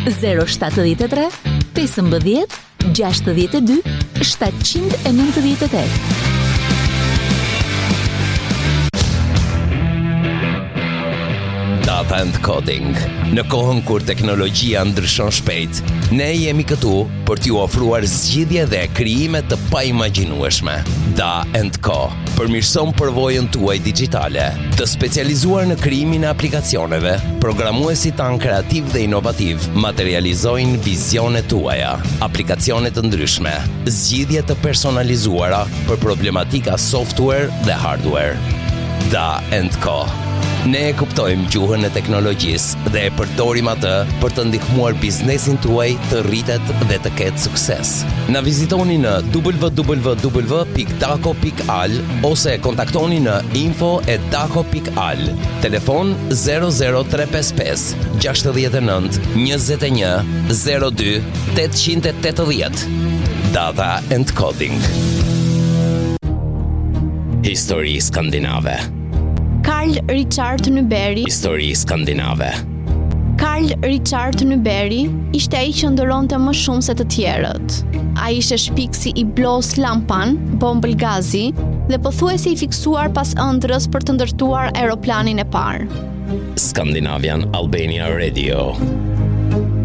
073 15 62 798. Data and Coding. Në kohën kur teknologjia ndryshon shpejt, ne jemi këtu për t'ju ofruar zgjidhje dhe krijime të paimagjinueshme. Da & Co përmirëson përvojën tuaj digjitale, të specializuar në krijimin e aplikacioneve. Programuesit tanë kreativ dhe inovativ materializojnë vizionet tuaja, aplikacione të ndryshme, zgjidhje të personalizuara për problematika software dhe hardware. Da & Co. Ne e kuptojmë gjuhën e teknologjisë dhe e përdorim atë për të ndihmuar biznesin tuaj të rritet dhe të ketë sukses. Na vizitoni në www.daco.al ose kontaktoni në info@daco.al. Telefon 00355 69 21 02 880. Data and Coding. Histori skandinave. Carl Richard Nyberg. Histori skandinave. Carl Richard Nyberg ishte ai që ndëronte më shumë se të tjerët. Ai ishte shpiksi i Blos Lampan, bombëlgazi, dhe pothuajse i fiksuar pas ëndrrës për të ndërtuar aeroplanin e parë. Scandinavian Albania Radio.